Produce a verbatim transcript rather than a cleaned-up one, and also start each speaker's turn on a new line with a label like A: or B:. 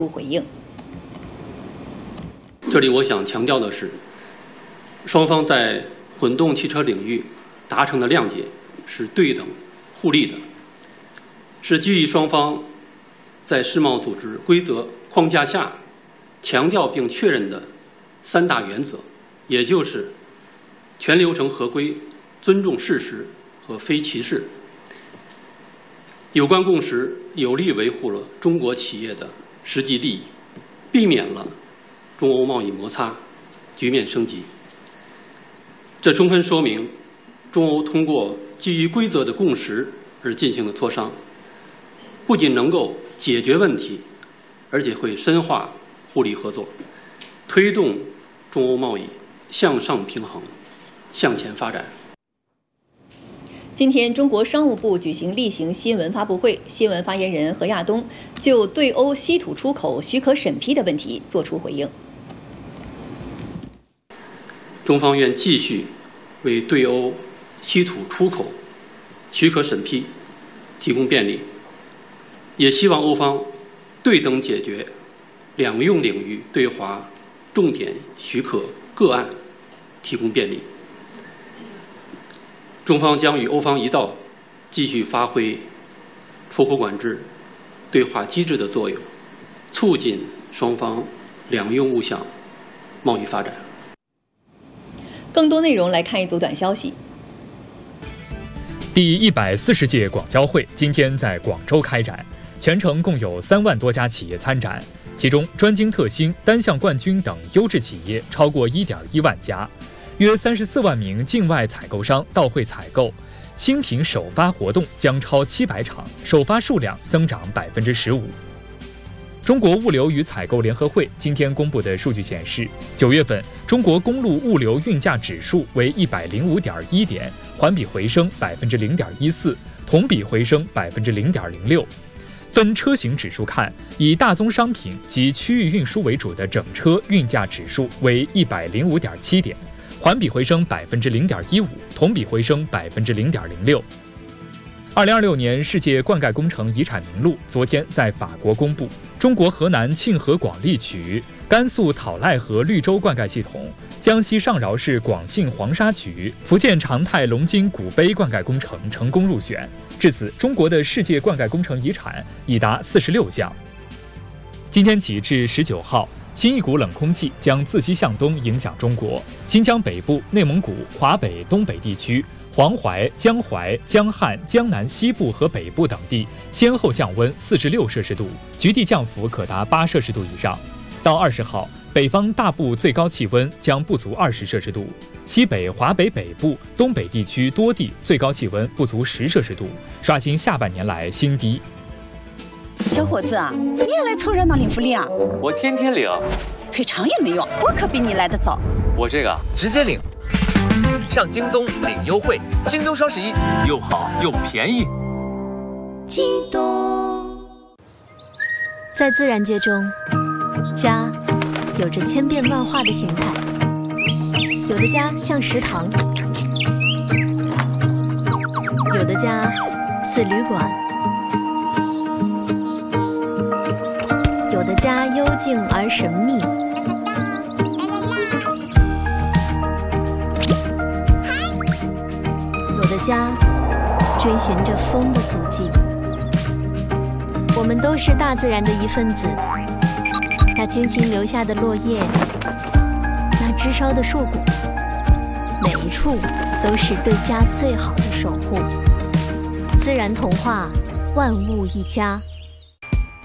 A: 回应。
B: 这里我想强调的是，双方在混动汽车领域达成的谅解是对等互利的，是基于双方在世贸组织规则框架下强调并确认的三大原则，也就是全流程合规、尊重事实和非歧视。有关共识有力维护了中国企业的实际利益，避免了中欧贸易摩擦局面升级。这充分说明，中欧通过基于规则的共识而进行的磋商，不仅能够解决问题，而且会深化互利合作，推动中欧贸易向上平衡、向前发展。
A: 今天，中国商务部举行例行新闻发布会，新闻发言人何亚东就对欧稀土出口许可审批的问题作出回应。
B: 中方愿继续为对欧稀土出口许可审批提供便利，也希望欧方对等解决两用领域对华重点许可个案提供便利。中方将与欧方一道，继续发挥出口管制对话机制的作用，促进双方两用物项贸易发展。
A: 更多内容来看一组短消息。
C: 第一百四十届广交会今天在广州开展，全程共有三万多家企业参展，其中专精特新、单项冠军等优质企业超过一点一万家。约三十四万名境外采购商到会采购，新品首发活动将超七百场，首发数量增长百分之十五。中国物流与采购联合会今天公布的数据显示，九月份中国公路物流运价指数为一百零五点一点，环比回升百分之零点一四，同比回升百分之零点零六。分车型指数看，以大宗商品及区域运输为主的整车运价指数为一百零五点七点。环比回升百分之零点一五，同比回升百分之零点零六。二零二六年世界灌溉工程遗产名录昨天在法国公布，中国河南沁河广利渠、甘肃讨赖河绿洲灌溉系统、江西上饶市广信黄沙渠、福建长泰龙津古碑灌溉工程成功入选。至此，中国的世界灌溉工程遗产已达四十六项。今天起至十九号。新一股冷空气将自西向东影响中国，新疆北部、内蒙古、华北、东北地区、黄淮、江淮、江汉、江南西部和北部等地先后降温四十六摄氏度，局地降幅可达八摄氏度以上。到二十号，北方大部最高气温将不足二十摄氏度，西北、华北北部、东北地区多地最高气温不足十摄氏度，刷新下半年来新低。
D: 小伙子啊，你也来凑热闹领福利啊？
E: 我天天领，
D: 腿长也没用，我可比你来得早。
E: 我这个直接领，上京东领优惠，京东双十一又好又便宜。
D: 京东。
F: 在自然界中，家有着千变万化的形态，有的家像食堂，有的家似旅馆。有的家幽静而神秘，有的家追寻着风的足迹。我们都是大自然的一份子，那轻轻留下的落叶，那枝梢的树骨，每一处都是对家最好的守护。自然童话，万物一家。